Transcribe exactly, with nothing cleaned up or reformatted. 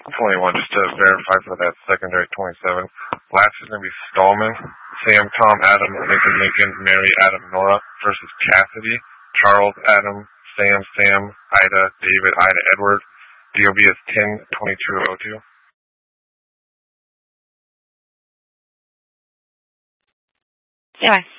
twenty-one, just to verify for that secondary twenty-seven. Last is going to be Stallman, Sam, Tom, Adam, Lincoln, Lincoln, Mary, Adam, Nora versus Cassidy, Charles, Adam, Sam, Sam, Ida, David, Ida, Edward. D O B is ten twenty-two oh two. Yeah.